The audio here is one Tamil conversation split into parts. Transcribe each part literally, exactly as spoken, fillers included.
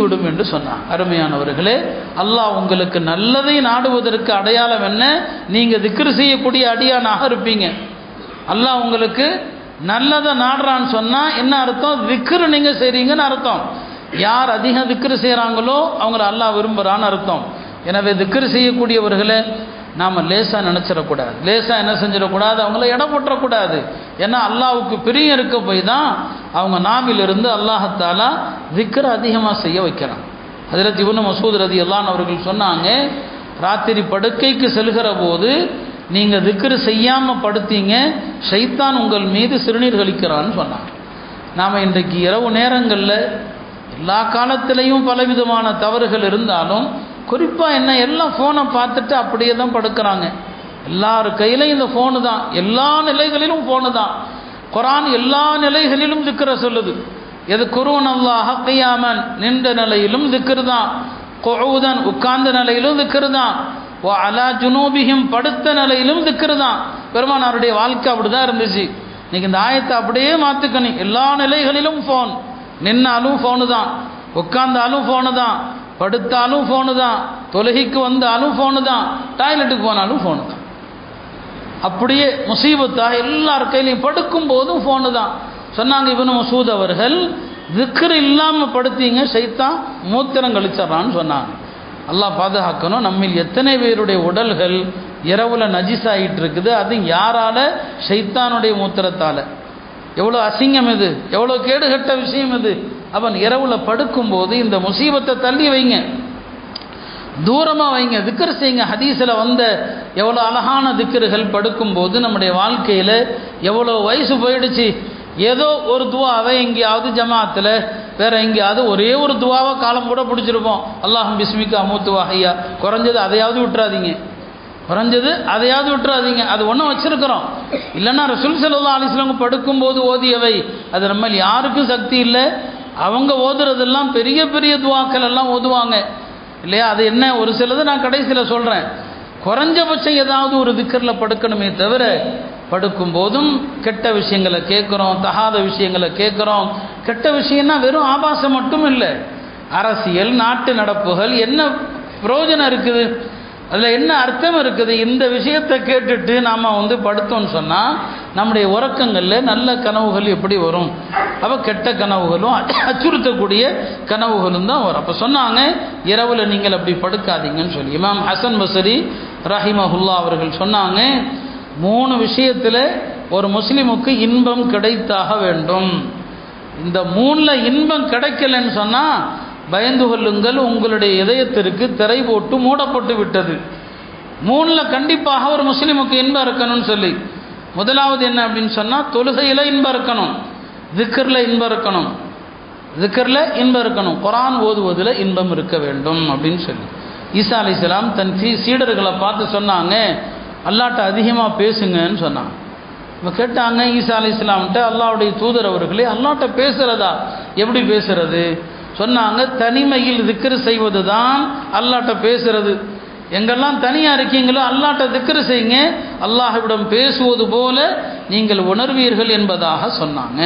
நீங்கிவிடும் என்று சொன்னார். அருமையானவர்களே, அல்லாஹ் உங்களுக்கு நல்லதை நாடுவதற்கு அடையாளம் என்ன? நீங்கள் திக்ரு செய்யக்கூடிய அடியானாக இருப்பீங்க. அல்லாஹ் உங்களுக்கு நல்லதை நாடுறான்னு சொன்னால் என்ன அர்த்தம்? திக்ரு நீங்கள் செய்கிறீங்கன்னு அர்த்தம். யார் அதிகம் திக்ரு செய்கிறாங்களோ அவங்கள அல்லாஹ் விரும்புகிறான்னு அர்த்தம். எனவே திக்ரு செய்யக்கூடியவர்களை நாம் லேசாக நினச்சிடக்கூடாது, லேசாக என்ன செஞ்சிடக்கூடாது, அவங்கள இடம் போட்டக்கூடாது. ஏன்னா அல்லாஹ்வுக்கு பிரியம் இருக்க போய் தான் அவங்க நாவிலிருந்து அல்லாஹத்தாலா திக்ரை அதிகமாக செய்ய வைக்கிறான். ஹஜ்ரத் இப்னு மஸ்ஊத் ரலியல்லாஹு அவர்கள் சொன்னாங்க, ராத்திரி படுக்கைக்கு செல்கிற போது நீங்கள் திக்ரு செய்யாமல் படுத்தீங்க, ஷைத்தான் உங்கள் மீது சிறுநீர் கழிக்கிறான்னு சொன்னாங்க. நாம் இன்றைக்கு இரவு நேரங்களில் எல்லா காலத்திலையும் பலவிதமான தவறுகள் இருந்தாலும் குறிப்பாக என்ன, எல்லாம் ஃபோனை பார்த்துட்டு அப்படியே தான் படுக்கிறாங்க. எல்லார் கையிலையும் இந்த ஃபோனு தான், எல்லா நிலைகளிலும் ஃபோனு தான். குர்ஆன் எல்லா நிலைகளிலும் திக்ரை சொல்லுது. எது குர்ஆன் அல்லாஹ் கியாமன் நின்ற நிலையிலும் திக்ரு தான், குஊதன் உட்கார்ந்த நிலையிலும் திக்ரு தான், வ அலா ஜுனூபிஹிம் படுத்த நிலையிலும் திக்ரு தான். பெருமானாருடைய வாழ்க்கை அப்படி தான் இருந்துச்சு. இன்னைக்கு இந்த ஆயத்தை அப்படியே மாற்றிக்கணும். எல்லா நிலைகளிலும் ஃபோன், நின்னாலும் ஃபோனு தான், உட்கார்ந்தாலும் ஃபோனு தான், படுத்தாலும் ஃபோனு தான், தொழுகைக்கு வந்தாலும் ஃபோனு தான், டாய்லெட்டுக்கு போனாலும் ஃபோனு தான். அப்படியே முசீபத்தாக எல்லார் கையிலையும் படுக்கும் போதும் ஃபோனு தான். சொன்னாங்க இப்னு மஸ்ஊத் அவர்கள், திக்ர் இல்லாமல் படுத்தீங்க ஷைத்தான் மூத்திரம் கழிச்சிடறான்னு சொன்னாங்க. அல்லாஹ் பாதுகாக்கணும். நம்மில் எத்தனை பேருடைய உடல்கள் இரவுல நஜிஸ் ஆகிட்டு இருக்குது, அது யாரால? ஷைத்தானுடைய மூத்திரத்தால். எவ்வளோ அசிங்கம் இது, எவ்வளோ கேடுகட்ட விஷயம் இது. அவன் இரவுல படுக்கும்போது இந்த முசீபத்தை தள்ளி வைங்க, தூரமாக வைங்க, திக்ர் செய்யுங்க. ஹதீஸில் வந்த எவ்வளோ அழகான திக்ருகள் படுக்கும்போது நம்முடைய வாழ்க்கையில் எவ்வளோ வயசு போயிடுச்சு, ஏதோ ஒரு துவாவை எங்கேயாவது ஜமாத்தில் வேற எங்கேயாவது ஒரே ஒரு துவாவை காலம் கூட பிடிச்சிருப்போம். அல்லாஹும் பிஸ்மிகா அமூத்து வஹையா, குறைஞ்சது அதையாவது விட்டுறாதீங்க, குறைஞ்சது அதையாவது விட்டுறாதீங்க. அது ஒன்றும் வச்சிருக்கிறோம். இல்லைன்னா ரசூல் ஸல்லல்லாஹு அலைஹி வஸல்லம் படுக்கும்போது ஓதியவை அது நம்ம யாருக்கும் சக்தி இல்லை. அவங்க ஓதுறதெல்லாம் பெரிய பெரிய துவாக்கள் எல்லாம் ஓதுவாங்க இல்லையா? அது என்ன, ஒரு சிலது நான் கடைசியில் சொல்கிறேன். குறைஞ்சபட்சம் ஏதாவது ஒரு திக்ரில் படுக்கணுமே தவிர, படுக்கும்போதும் கெட்ட விஷயங்களை கேட்குறோம், தகாத விஷயங்களை கேட்குறோம். கெட்ட விஷயம்னா வெறும் ஆபாசம் மட்டும் இல்லை, அரசியல் நாட்டு நடப்புகள் என்ன பிரயோஜனம் இருக்குது, அதில் என்ன அர்த்தம் இருக்குது? இந்த விஷயத்தை கேட்டுட்டு நாம் வந்து படுத்தோன்னு சொன்னால் நம்முடைய உறக்கங்களில் நல்ல கனவுகள் எப்படி வரும்? அப்போ கெட்ட கனவுகளும் அச்சுறுத்தக்கூடிய கனவுகளும் தான் வரும். அப்போ சொன்னாங்க இரவில் நீங்கள் அப்படி படுக்காதீங்கன்னு சொல்லி. இமாம் ஹசன் பஸ்ரி ரஹிமஹுல்லா அவர்கள் சொன்னாங்க, மூணு விஷயத்தில் ஒரு முஸ்லிமுக்கு இன்பம் கிடைத்தாக வேண்டும். இந்த மூணில் இன்பம் கிடைக்கலன்னு சொன்னால் பயந்து கொள்ளுங்கள், உங்களுடைய இதயத்திற்கு திரை போட்டு மூடப்பட்டு விட்டது. மூணில் கண்டிப்பாக ஒரு முஸ்லிமுக்கு இன்பம் இருக்கணும்னு சொல்லி. முதலாவது என்ன அப்படின்னு சொன்னால், தொழுகையில் இன்பம் இருக்கணும், திக்ரில் இன்பம் இருக்கணும், திக்ரில் இன்பம் இருக்கணும், குர்ஆன் ஓதுவதில் இன்பம் இருக்க வேண்டும் அப்படின்னு சொல்லி. ஈசா அலைஹிஸ்ஸலாம் தன் சீடர்களை பார்த்து சொன்னாங்க, அல்லாஹ்ட்ட அதிகமாக பேசுங்கன்னு சொன்னாங்க. இப்போ கேட்டாங்க ஈசா அலைஹிஸ்ஸலாம்கிட்ட, அல்லாஹ்வுடைய தூதர் அவர்களே அல்லாஹ்ட்ட பேசுகிறதா, எப்படி பேசுறது? சொன்னாங்க, தனிமையில் திக்ரு செய்வது தான் அல்லாஹ்ட்ட பேசுறது. எங்கெல்லாம் தனியாக இருக்கீங்களோ அல்லாஹ்ட்ட திக்ரு செய்யுங்க, அல்லாஹ்விடம் பேசுவது போல நீங்கள் உணர்வீர்கள் என்பதாக சொன்னாங்க.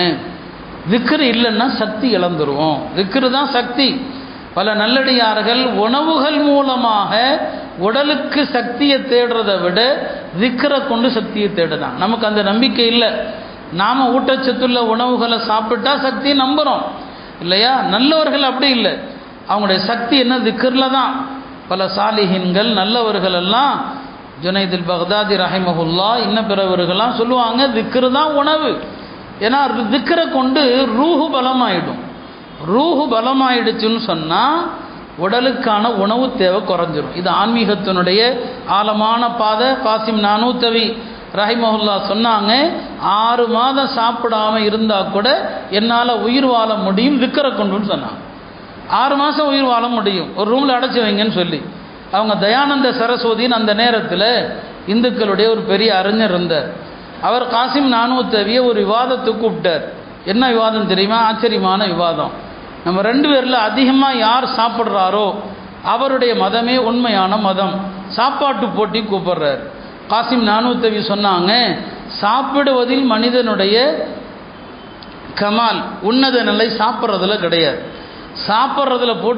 திக்ரு இல்லைன்னா சக்தி இழந்துருவோம், திக்ரு தான் சக்தி. பல நல்லடியார்கள் உணவுகள் மூலமாக உடலுக்கு சக்தியை தேடுறதை விட திக்ரை கொண்டு சக்தியை தேடுறாங்க. நமக்கு அந்த நம்பிக்கை இல்லை. நாம் ஊட்டச்சத்துள்ள உணவுகளை சாப்பிட்டா சக்தியை நம்புகிறோம் இல்லையா? நல்லவர்கள் அப்படி இல்லை, அவங்களுடைய சக்தி என்ன, திக்ரில் தான். பல சாலிஹின்கள் நல்லவர்கள் எல்லாம், ஜுனைதுல் பக்தாதி ரஹிமஹுல்லா இன்னும் பிறவர்கள்லாம் சொல்லுவாங்க, திக்ரு தான் உணவு. ஏன்னா திக்ரை கொண்டு ரூஹு பலமாயிடும். ரூஹு பலமாயிடுச்சுன்னு சொன்னால் உடலுக்கான உணவு தேவை குறைஞ்சிரும். இது ஆன்மீகத்தினுடைய ஆழமான பாதை. காசிம் நானூத்தவி ரஹிமஹுல்லா சொன்னாங்க, ஆறு மாதம் சாப்பிடாம இருந்தால் கூட என்னால் உயிர் வாழ முடியும் திக்ரை கொண்டுன்னு சொன்னாங்க. ஆறு மாதம் உயிர் வாழ முடியும், ஒரு ரூமில் அடைச்சி வைங்கன்னு சொல்லி. அவங்க தயானந்த சரஸ்வதின்னு அந்த நேரத்தில் இந்துக்களுடைய ஒரு பெரிய அறிஞர் இருந்தார். அவர் காசிம் நானூத்தவியை ஒரு விவாதத்துக்கு கூப்பிட்டார். என்ன விவாதம் தெரியுமா? ஆச்சரியமான விவாதம். நம்ம ரெண்டு பேரில் அதிகமாக யார் சாப்பிட்றாரோ அவருடைய மதமே உண்மையான மதம். சாப்பாட்டு போட்டி கூப்பிடுறார். காசிம் நானூத்தவி சொன்னாங்க, சாப்பிடுவதில் மனிதனுடைய கமால் உன்னத நிலை சாப்பிட்றதுல கிடையாது, சாப்பிட்றதுல போட்டு